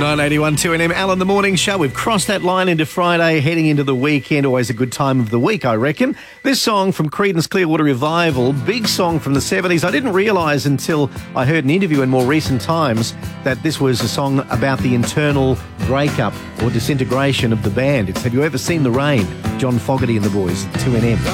981 2NM, Alan the Morning Show. We've crossed that line into Friday, heading into the weekend. Always a good time of the week, I reckon. This song from Creedence Clearwater Revival, big song from the 70s. I didn't realise until I heard an interview in more recent times that this was a song about the internal breakup or disintegration of the band. It's Have You Ever Seen the Rain? John Fogerty and the Boys, 2NM.